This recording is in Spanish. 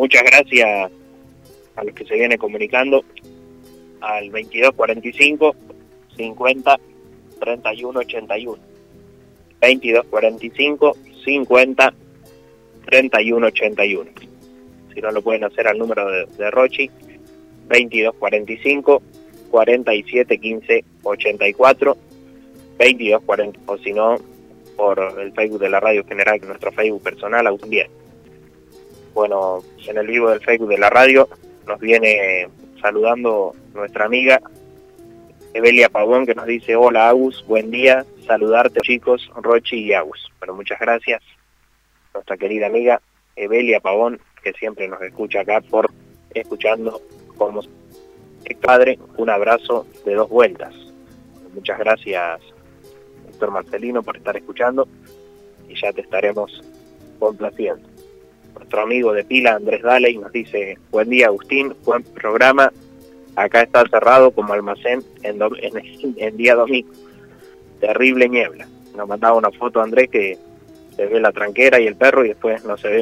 muchas gracias a los que se vienen comunicando al 2245 50 31 81. 2245 50 31 81. Si no lo pueden hacer al número de Rochi, 2245 47 15 84, 2240, o si no, por el Facebook de la Radio General, que es nuestro Facebook personal, aún bien. Bueno, en el vivo del Facebook de la radio nos viene saludando nuestra amiga Evelia Pavón, que nos dice: hola Agus, buen día, saludarte chicos, Rochi y Agus. Bueno, muchas gracias, nuestra querida amiga Evelia Pavón, que siempre nos escucha acá escuchando como padre. Un abrazo de 2 vueltas. Muchas gracias, Héctor Marcelino, por estar escuchando, y ya te estaremos complaciendo. Nuestro amigo de pila, Andrés Daley, nos dice: buen día Agustín, buen programa. Acá está cerrado como almacén en día domingo. Terrible niebla. Nos mandaba una foto Andrés que se ve la tranquera y el perro, y después no se ve